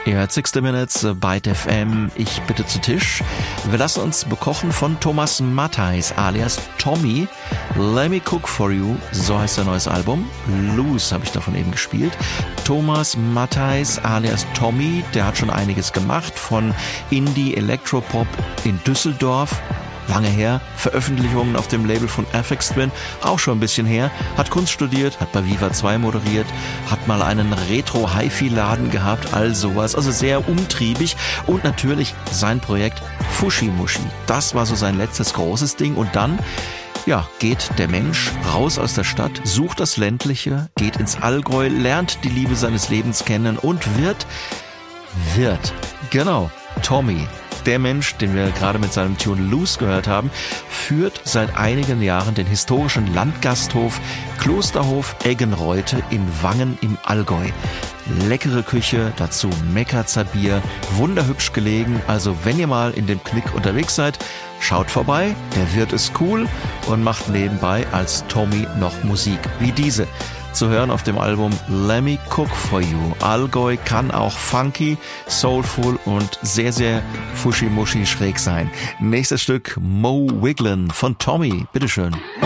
Ihr hört 60 Minutes, Byte FM, ich bitte zu Tisch. Wir lassen uns bekochen von Thomas Matthijs alias Tommy. Let Me Cook For You, so heißt sein neues Album. Loose habe ich davon eben gespielt. Thomas Matthijs alias Tommy, der hat schon einiges gemacht, von Indie Electropop in Düsseldorf. Lange her, Veröffentlichungen auf dem Label von Aphex Twin, auch schon ein bisschen her, hat Kunst studiert, hat bei Viva 2 moderiert, hat mal einen Retro-Hi-Fi-Laden gehabt, all sowas, also sehr umtriebig und natürlich sein Projekt Fuschi-Muschi. Das war so sein letztes großes Ding und dann, ja, geht der Mensch raus aus der Stadt, sucht das Ländliche, geht ins Allgäu, lernt die Liebe seines Lebens kennen und wird, genau, Tommy. Der Mensch, den wir gerade mit seinem Tune Loose gehört haben, führt seit einigen Jahren den historischen Landgasthof Klosterhof Eggenreute in Wangen im Allgäu. Leckere Küche, dazu Mekatzer Bier, wunderhübsch gelegen. Also wenn ihr mal in dem Knick unterwegs seid, schaut vorbei. Der Wirt ist cool und macht nebenbei als Tommy noch Musik wie diese. Zu hören auf dem Album Let Me Cook For You. Allgäu kann auch funky, soulful und sehr, sehr fuschi-muschi schräg sein. Nächstes Stück Mo Wiglin von Tommy. Bitteschön.